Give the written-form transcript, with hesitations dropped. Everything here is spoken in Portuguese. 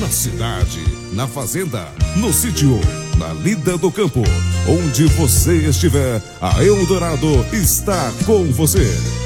Na cidade, na fazenda, no sítio, na lida do campo. Onde você estiver, a Eldorado está com você.